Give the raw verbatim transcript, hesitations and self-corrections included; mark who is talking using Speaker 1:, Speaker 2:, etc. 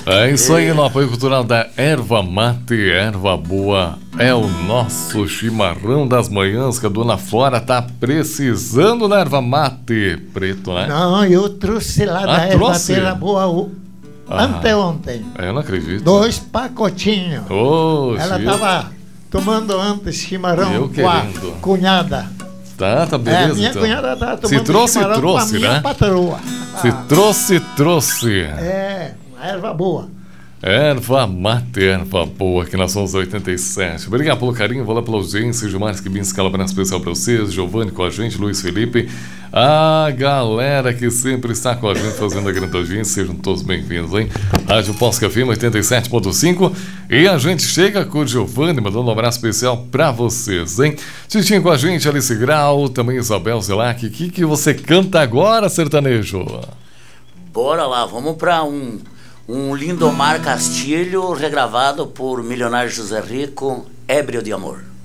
Speaker 1: É isso aí, no apoio cultural da Erva Mate, Erva Boa, é o nosso chimarrão das manhãs que a dona Flora tá precisando da Erva Mate. Preto, né?
Speaker 2: Não, eu trouxe lá
Speaker 1: Ah,
Speaker 2: da Erva
Speaker 1: trouxe?
Speaker 2: Mate Boa o...
Speaker 1: Ah,
Speaker 2: anteontem.
Speaker 1: Eu não acredito.
Speaker 2: Dois pacotinhos.
Speaker 1: Ô,
Speaker 2: Ela
Speaker 1: Gil.
Speaker 2: tava tomando antes chimarrão
Speaker 1: Eu
Speaker 2: com a
Speaker 1: querendo.
Speaker 2: cunhada.
Speaker 1: Tá, tá,
Speaker 2: É,
Speaker 1: beleza,
Speaker 2: minha
Speaker 1: então.
Speaker 2: cunhada tava tomando
Speaker 1: Se trouxe,
Speaker 2: chimarrão
Speaker 1: trouxe,
Speaker 2: com a minha
Speaker 1: né?
Speaker 2: patroa.
Speaker 1: Se
Speaker 2: Ah,
Speaker 1: trouxe, trouxe.
Speaker 2: é, uma erva boa.
Speaker 1: Erva Mate, erva boa, aqui nós somos oitenta e sete. Obrigado pelo carinho, vou lá pela audiência. Gilmar que bem escala especial para vocês. Giovanni com a gente, Luiz Felipe. A galera que sempre está com a gente fazendo a grande audiência, sejam todos bem-vindos, hein? Rádio Posca F M oitenta e sete ponto cinco. E a gente chega com o Giovanni, mandando um abraço especial para vocês, hein? Titinho com a gente, Alice Grau, também Isabel Zelac. O que, que você canta agora, sertanejo?
Speaker 3: Bora lá, vamos para um. Um Lindomar Castilho, regravado por Milionário José Rico, Ébrio de Amor.